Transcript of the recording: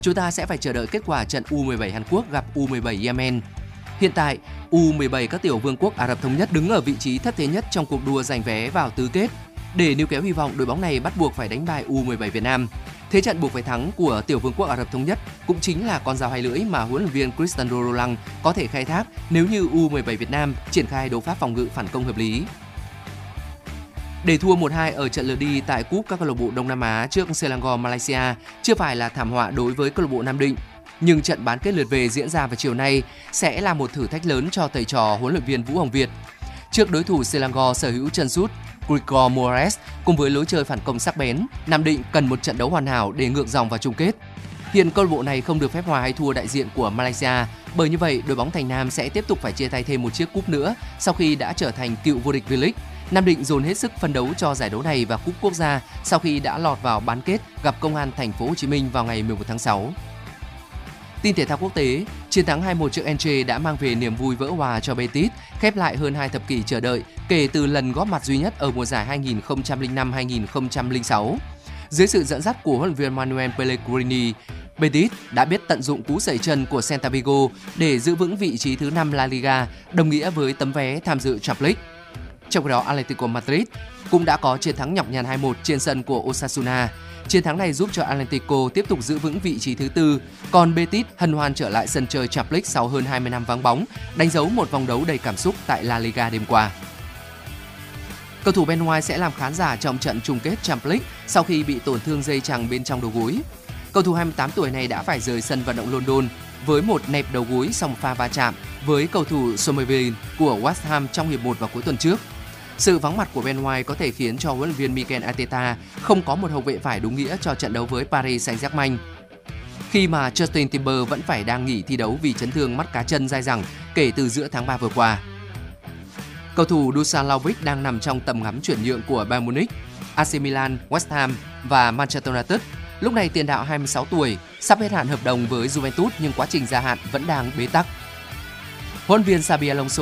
chúng ta sẽ phải chờ đợi kết quả trận U17 Hàn Quốc gặp U17 Yemen. Hiện tại, U17 các tiểu vương quốc Ả Rập Thống Nhất đứng ở vị trí thất thế nhất trong cuộc đua giành vé vào tứ kết. Để níu kéo hy vọng, đội bóng này bắt buộc phải đánh bại U17 Việt Nam. Thế trận buộc phải thắng của tiểu vương quốc Ả Rập Thống Nhất cũng chính là con dao hai lưỡi mà huấn luyện viên Cristiano Ronaldo có thể khai thác nếu như U17 Việt Nam triển khai đấu pháp phòng ngự phản công hợp lý. Để thua 1-2 ở trận lượt đi tại cúp các câu lạc bộ Đông Nam Á trước Selangor Malaysia chưa phải là thảm họa đối với câu lạc bộ Nam Định, nhưng trận bán kết lượt về diễn ra vào chiều nay sẽ là một thử thách lớn cho thầy trò huấn luyện viên Vũ Hồng Việt. Trước đối thủ Selangor sở hữu chân sút Gregor Moraes cùng với lối chơi phản công sắc bén, Nam Định cần một trận đấu hoàn hảo để ngược dòng vào chung kết. Hiện câu lạc bộ này không được phép hòa hay thua đại diện của Malaysia, bởi như vậy đội bóng Thành Nam sẽ tiếp tục phải chia tay thêm một chiếc cúp nữa sau khi đã trở thành cựu vô địch V-League. Nam Định dồn hết sức phấn đấu cho giải đấu này và cúp quốc gia sau khi đã lọt vào bán kết gặp Công an Thành phố Hồ Chí Minh vào ngày 11 tháng 6. Tin thể thao quốc tế, chiến thắng 2-1 trước Elche đã mang về niềm vui vỡ hòa cho Betis, khép lại hơn 2 thập kỷ chờ đợi kể từ lần góp mặt duy nhất ở mùa giải 2005-2006. Dưới sự dẫn dắt của huấn luyện viên Manuel Pellegrini, Betis đã biết tận dụng cú sẩy chân của Celta Vigo để giữ vững vị trí thứ 5 La Liga, đồng nghĩa với tấm vé tham dự Champions League. Trong khi đó, Atletico Madrid cũng đã có chiến thắng nhọc nhằn 2-1 trên sân của Osasuna. Chiến thắng này giúp cho Atletico tiếp tục giữ vững vị trí thứ 4, còn Betis hân hoan trở lại sân chơi Champions League sau hơn 20 năm vắng bóng, đánh dấu một vòng đấu đầy cảm xúc tại La Liga đêm qua. Cầu thủ Ben White sẽ làm khán giả trong trận chung kết Champions League sau khi bị tổn thương dây chằng bên trong đầu gối. Cầu thủ 28 tuổi này đã phải rời sân vận động London với một nẹp đầu gối sau một pha va chạm với cầu thủ Somerville của West Ham trong hiệp 1 vào cuối tuần trước. Sự vắng mặt của Ben White có thể khiến cho huấn luyện viên Mikel Arteta không có một hậu vệ phải đúng nghĩa cho trận đấu với Paris Saint-Germain, khi mà Justin Timber vẫn phải đang nghỉ thi đấu vì chấn thương mắt cá chân dai dẳng kể từ giữa tháng 3 vừa qua. Cầu thủ Dusan Vlahovic đang nằm trong tầm ngắm chuyển nhượng của Bayern Munich, AC Milan, West Ham và Manchester United. Lúc này tiền đạo 26 tuổi sắp hết hạn hợp đồng với Juventus nhưng quá trình gia hạn vẫn đang bế tắc. Huấn luyện viên Xabi Alonso